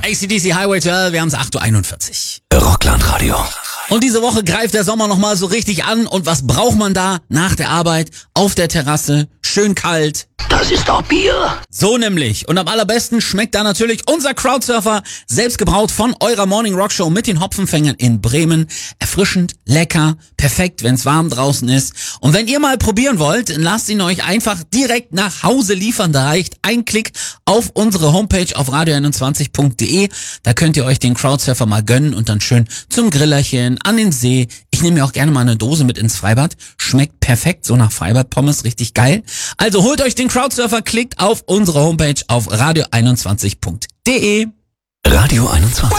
AC/DC Highway 12, wir haben es 8:41 Uhr. Rockland-Radio. Und diese Woche greift der Sommer nochmal so richtig an. Und was braucht man da nach der Arbeit auf der Terrasse? Schön kalt. Das ist doch Bier. So nämlich. Und am allerbesten schmeckt da natürlich unser Crowdsurfer, selbst gebraut von eurer Morning Rock Show mit den Hopfenfängern in Bremen. Erfrischend, lecker, perfekt, wenn's warm draußen ist. Und wenn ihr mal probieren wollt, lasst ihn euch einfach direkt nach Hause liefern. Da reicht ein Klick auf unsere Homepage auf radio21.de. Da könnt ihr euch den Crowdsurfer mal gönnen und dann schön zum Grillerchen, an den See. Ich nehme mir auch gerne mal eine Dose mit ins Freibad. Schmeckt perfekt, so nach Freibad-Pommes, richtig geil. Also holt euch den Crowdsurfer, klickt auf unsere Homepage auf radio21.de. Radio 21.